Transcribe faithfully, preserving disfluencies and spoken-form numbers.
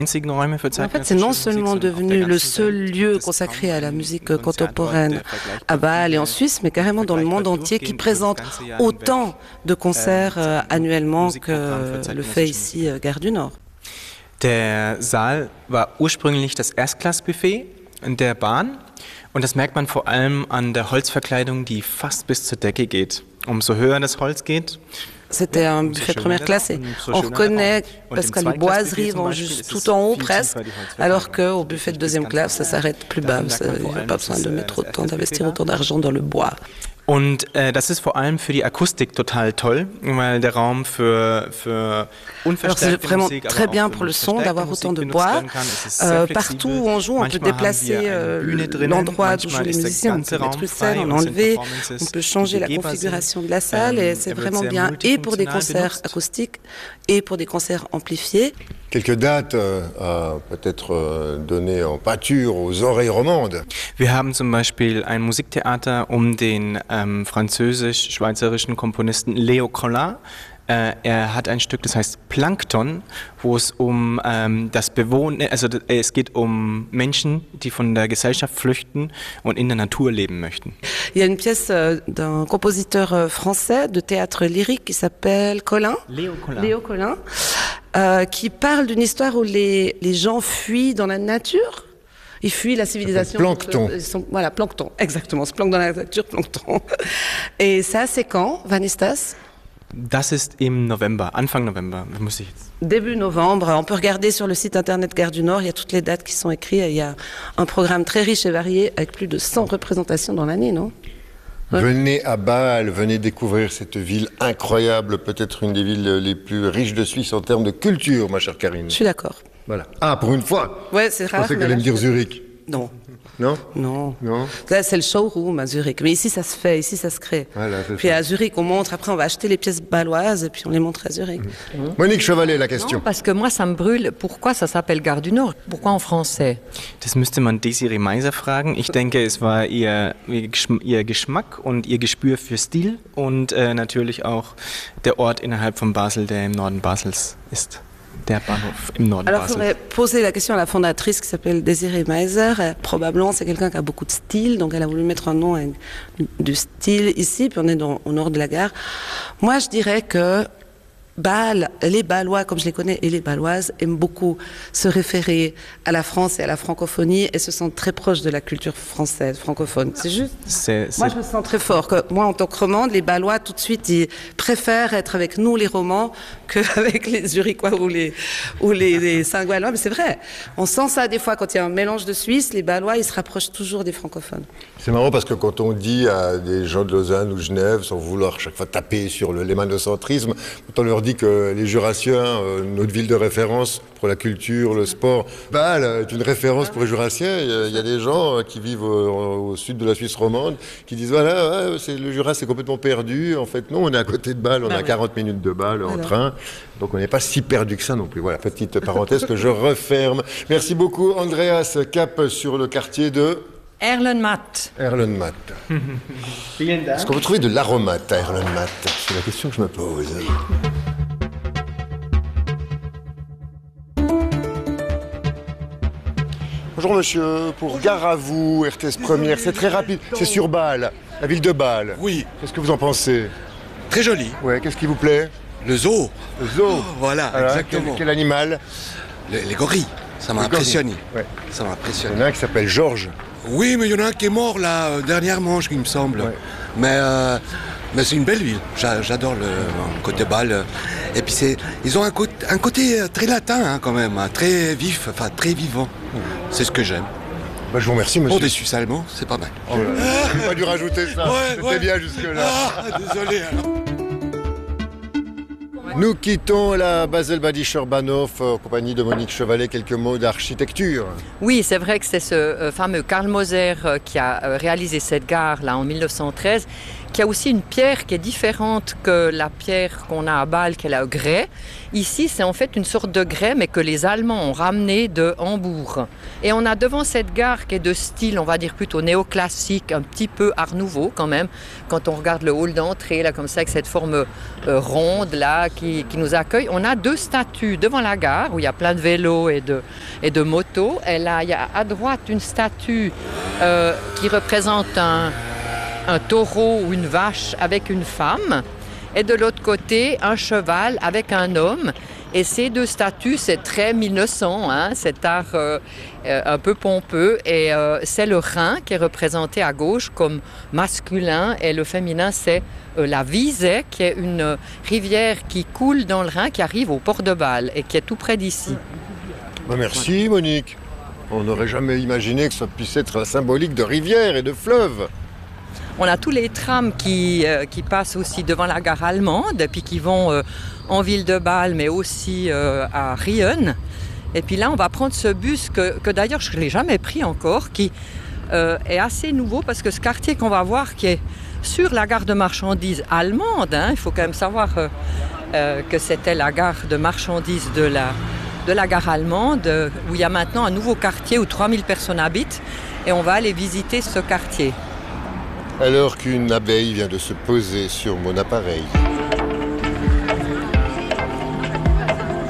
En fait, c'est non seulement devenu le seul lieu consacré à la musique contemporaine à Bâle et en Suisse, mais carrément dans le monde entier, qui présente autant de concerts euh, annuellement que le fait ici euh, Gare du Nord. Der Saal war ursprünglich das Erstklassbuffet der Bahn und das merkt man vor allem an der Holzverkleidung, die fast bis zur Decke geht. Umso höher das Holz geht, C'était un buffet de première classe et on reconnaît parce que les boiseries vont juste tout en haut presque, alors qu'au buffet de deuxième classe, ça s'arrête plus bas. Il n'y a pas besoin de mettre autant, d'investir autant d'argent dans le bois. Und äh, das ist vor allem für die Akustik total toll, weil der Raum für, für unverstärkte vraiment Musik, très bien pour le son d'avoir autant de bois. Euh, partout où on joue, on peut déplacer euh, l'endroit où jouent les musiciens, on peut mettre une scène, on enlever, on peut changer la configuration de la salle et c'est vraiment bien et pour des concerts acoustiques et pour des concerts amplifiés. Quelques dates euh, à peut-être euh, donner en pâture aux oreilles romandes. Wir haben zum Beispiel ein Musiktheater um den ähm, französisch-schweizerischen Komponisten Leo Collin. Äh, er hat ein Stück, das heißt Plankton, wo es um ähm, das Bewohnen, also es geht um Menschen, die von der Gesellschaft flüchten und in der Natur leben möchten. Il y a une pièce euh, d'un compositeur euh, français de théâtre lyrique qui s'appelle Collin. Leo Collin. Léo Collin. Euh, qui parle d'une histoire où les, les gens fuient dans la nature. Ils fuient la civilisation. Plancton. Ils sont, voilà, plancton, exactement. Se planquent dans la nature, plancton. Et ça, c'est quand, Vanistas? Das ist im November, Anfang November, muss ich jetzt. Début novembre. On peut regarder sur le site internet Gare du Nord, il y a toutes les dates qui sont écrites. Il y a un programme très riche et varié avec plus de cent représentations dans l'année, non? Ouais. Venez à Bâle, venez découvrir cette ville incroyable, peut-être une des villes les plus riches de Suisse en termes de culture, ma chère Karine. Je suis d'accord. Voilà. Ah, pour une fois. Ouais, c'est rare. Je pensais qu'elle allait me dire Zurich. Non. Non? Non. Non. Là, c'est le showroom à Zurich. Mais ici, ça se fait. Ici, ça se crée. Voilà, puis ça. À Zurich, on montre. Après, on va acheter les pièces bâloises et puis on les montre à Zurich. Mmh. Mmh. Monique Chevalet, la question. Non, parce que moi, ça me brûle. Pourquoi ça s'appelle Gare du Nord? Pourquoi en français? Das müsste man Desiree Meiser fragen. Ich denke, es war ihr, ihr Geschmack und ihr Gespür für Stil und äh, natürlich auch der Ort innerhalb von Basel, der im Norden Basels ist. Der Bahnhof im Norden Alors, il Basel. faudrait poser la question à la fondatrice qui s'appelle Desiree Meiser. Elle, probablement, c'est quelqu'un qui a beaucoup de style, donc elle a voulu mettre un nom avec du style ici, puis on est dans, au nord de la gare. Moi, je dirais que Bâle, les Bâlois, comme je les connais, et les Bâloises, aiment beaucoup se référer à la France et à la francophonie et se sentent très proches de la culture française, francophone. C'est juste. C'est, moi, c'est... je me sens très fort. Que moi, en tant que romande, les Bâlois, tout de suite, ils préfèrent être avec nous, les romans, qu'avec les Zurichois ou les, ou les, les Saint-Gaulois. Mais c'est vrai. On sent ça des fois quand il y a un mélange de Suisse. Les Bâlois, ils se rapprochent toujours des francophones. C'est marrant parce que quand on dit à des gens de Lausanne ou de Genève, sans vouloir chaque fois taper sur le, l'émanocentrisme, quand on leur dit que les Jurassiens, euh, notre ville de référence pour la culture, le sport, Bâle est une référence pour les Jurassiens. Il y a, il y a des gens qui vivent au, au sud de la Suisse romande qui disent voilà, ouais, c'est, le Jura c'est complètement perdu. En fait, non, on est à côté de Bâle, on ah, a oui. quarante minutes de Bâle en Alors. train. Donc on n'est pas si perdu que ça non plus. Voilà, petite parenthèse que je referme. Merci beaucoup, Andreas. Cap sur le quartier de Erlenmatt. Erlenmatt. Est-ce qu'on peut trouver de l'aromate à Erlenmatt? C'est la question que je me pose. Bonjour monsieur, pour Gare à vous, R T S Première, c'est très rapide, c'est sur Bâle, la ville de Bâle. Oui. Qu'est-ce que vous en pensez? Très joli. Ouais, qu'est-ce qui vous plaît? Le zoo. Le zoo. Oh, voilà, Alors, exactement. Quel, quel animal? Les, les gorilles, ça m'a les impressionné. Ouais. Ça m'a impressionné. Il y en a un qui s'appelle Georges. Oui, mais il y en a un qui est mort là, euh, dernièrement, il me semble. Ouais. Mais, euh, mais c'est une belle ville, J'a, j'adore le, le côté Bâle. Et puis c'est, ils ont un côté, un côté très latin hein, quand même, hein, très vif, enfin très vivant. Mmh. C'est ce que j'aime. Bah, je vous remercie, monsieur. Pour des Suisses allemands, c'est pas mal. Oh là là, j'ai pas dû rajouter ça. Ouais, C'était ouais. bien jusque-là. Ah, désolé alors. Nous quittons la Basel-Badischer Bahnhof en compagnie de Monique Chevalet. Quelques mots d'architecture. Oui, c'est vrai que c'est ce euh, fameux Karl Moser euh, qui a euh, réalisé cette gare là en mille neuf cent treize qu'il y a aussi une pierre qui est différente que la pierre qu'on a à Bâle, qui est la grès. Ici, c'est en fait une sorte de grès, mais que les Allemands ont ramené de Hambourg. Et on a devant cette gare qui est de style, on va dire plutôt néoclassique, un petit peu art nouveau quand même, quand on regarde le hall d'entrée, là, comme ça, avec cette forme euh, ronde là, qui, qui nous accueille. On a deux statues devant la gare, où il y a plein de vélos et de, et de motos. Et là, il y a à droite une statue euh, qui représente un, un taureau ou une vache avec une femme. Et de l'autre côté, un cheval avec un homme. Et ces deux statues, c'est très mille neuf cents, hein, cet art euh, euh, un peu pompeux. Et euh, c'est le Rhin qui est représenté à gauche comme masculin. Et le féminin, c'est euh, la Visée, qui est une euh, rivière qui coule dans le Rhin, qui arrive au port de Bâle et qui est tout près d'ici. Ben merci Monique. On n'aurait jamais imaginé que ça puisse être symbolique de rivières et de fleuves. On a tous les trams qui, euh, qui passent aussi devant la gare allemande et puis qui vont euh, en ville de Bâle, mais aussi euh, à Riehen. Et puis là, on va prendre ce bus que, que d'ailleurs, je ne l'ai jamais pris encore, qui euh, est assez nouveau parce que ce quartier qu'on va voir, qui est sur la gare de marchandises allemande, hein, il faut quand même savoir euh, euh, que c'était la gare de marchandises de la, de la gare allemande, euh, où il y a maintenant un nouveau quartier où trois mille personnes habitent. Et on va aller visiter ce quartier. Alors qu'une abeille vient de se poser sur mon appareil.